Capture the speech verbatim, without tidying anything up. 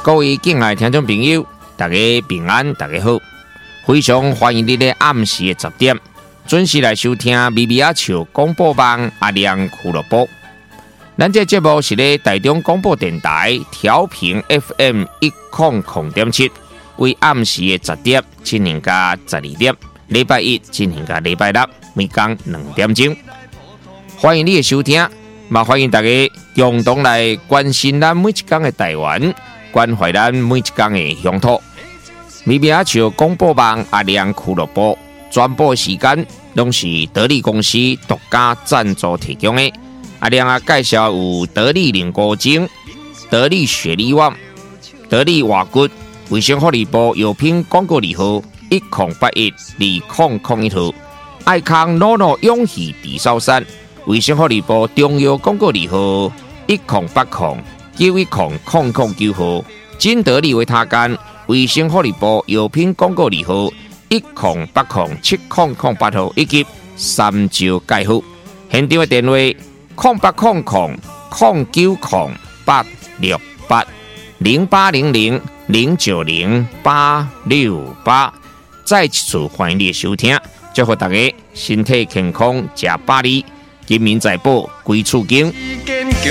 各位敬爱听众朋友，大家平安，大家好！非常欢迎你在暗时的十点准时来收听咪咪仔笑广播网阿亮俱乐部。咱这节目是咧台中广播电台调频 F M 一零零点七，为暗时的十点进行到十二点，礼拜一进行到礼拜六，每天两点钟。欢迎你的收听，也欢迎大家共同来关心咱每一天的台湾。关怀咱每一天的乡土，咪咪仔笑广播网阿亮俱乐部全部时间拢是得力公司独家赞助提供的。阿亮啊，介绍有得力凝固精、得力雪力旺、得力瓦骨、卫生福利部药品广告字号一零八一二零零一号，爱康诺诺永续地sau山卫生福利部中药广告字号一零八零。九一零零零九号，金得利维他干卫生福利部药品广告字号一零八零七零零八号，以及三招介护。现场的电话零八零零零九零八六八零八零零零九零八六八。再一次欢迎你的收听，祝福大家身体健康，吃百里，金民财宝归厝经。